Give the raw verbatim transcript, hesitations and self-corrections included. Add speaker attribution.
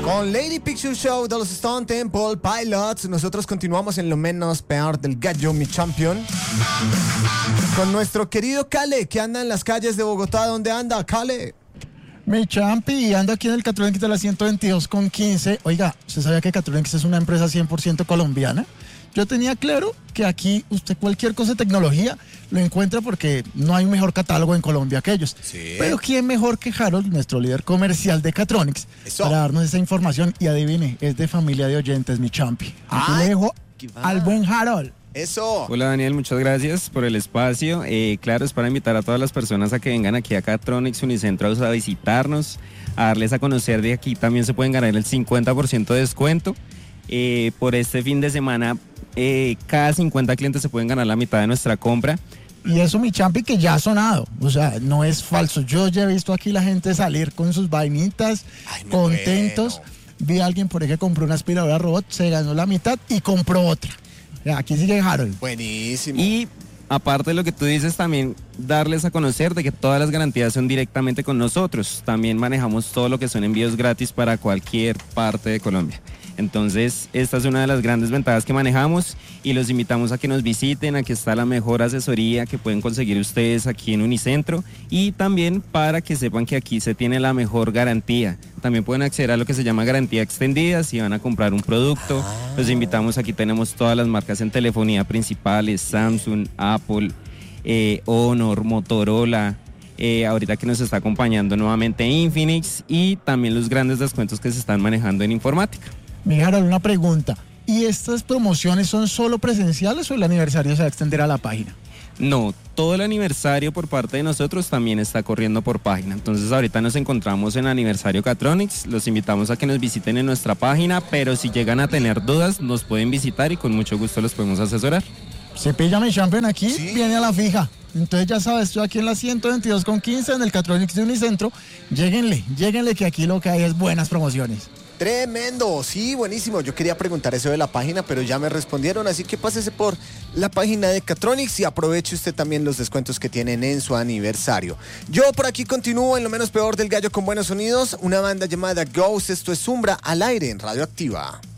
Speaker 1: Con Lady Picture Show de los Stone Temple Pilots, nosotros continuamos en lo menos peor del gallo, mi champion. Con nuestro querido Kale, que anda en las calles de Bogotá. ¿Dónde anda, Kale?
Speaker 2: Mi champi, ando aquí en el Catronics de la ciento veintidós con quince. Oiga, ¿usted sabía que Catronics es una empresa cien por ciento colombiana? Yo tenía claro que aquí usted cualquier cosa de tecnología lo encuentra porque no hay un mejor catálogo en Colombia que ellos.
Speaker 1: Sí.
Speaker 2: Pero ¿quién mejor que Harold, nuestro líder comercial de Catronics,
Speaker 1: Eso.
Speaker 2: para darnos esa información? Y adivine, es de familia de oyentes, mi champi. Aquí
Speaker 1: Ay,
Speaker 2: le dejo
Speaker 1: qué va.
Speaker 2: al buen Harold.
Speaker 1: Eso.
Speaker 3: Hola Daniel, muchas gracias por el espacio. Eh, claro, es para invitar a todas las personas a que vengan aquí a Catronics Unicentro a visitarnos, a darles a conocer de aquí. También se pueden ganar el cincuenta por ciento de descuento. Eh, por este fin de semana, eh, cada cincuenta clientes se pueden ganar la mitad de nuestra compra.
Speaker 2: Y eso, mi champi, que ya ha sonado. O sea, no es falso. Yo ya he visto aquí la gente salir con sus vainitas,
Speaker 1: Ay, muy
Speaker 2: contentos.
Speaker 1: bueno.
Speaker 2: Vi a alguien por ahí que compró una aspiradora robot, se ganó la mitad y compró otra. Ya, aquí sigue Harold.
Speaker 1: Buenísimo.
Speaker 3: Y aparte de lo que tú dices, también darles a conocer de que todas las garantías son directamente con nosotros. También manejamos todo lo que son envíos gratis para cualquier parte de Colombia. Entonces, esta es una de las grandes ventajas que manejamos y los invitamos a que nos visiten. Aquí está la mejor asesoría que pueden conseguir ustedes aquí en Unicentro y también para que sepan que aquí se tiene la mejor garantía. También pueden acceder a lo que se llama garantía extendida si van a comprar un producto.
Speaker 1: Ah.
Speaker 3: Los invitamos, aquí tenemos todas las marcas en telefonía principales, Samsung, Apple, eh, Honor, Motorola. Eh, ahorita que nos está acompañando nuevamente Infinix y también los grandes descuentos que se están manejando en informática.
Speaker 2: Mi Harold, una pregunta. ¿Y estas promociones son solo presenciales o el aniversario se va a extender a la página?
Speaker 3: No, todo el aniversario por parte de nosotros también está corriendo por página. Entonces ahorita nos encontramos en aniversario Catronics. Los invitamos a que nos visiten en nuestra página, pero si llegan a tener dudas nos pueden visitar y con mucho gusto los podemos asesorar.
Speaker 2: Se pilla mi champion aquí,
Speaker 1: Sí.
Speaker 2: viene a la fija. Entonces ya sabes, estoy aquí en la ciento veintidós con quince en el Catronics de Unicentro. Lléguenle, lléguenle que aquí lo que hay es buenas promociones.
Speaker 1: Tremendo, sí, buenísimo. Yo quería preguntar eso de la página, pero ya me respondieron, así que pásese por la página de Catronics y aproveche usted también los descuentos que tienen en su aniversario. Yo por aquí continúo en lo menos peor del gallo con buenos sonidos, una banda llamada Ghost. Esto es Umbra al aire en Radioactiva.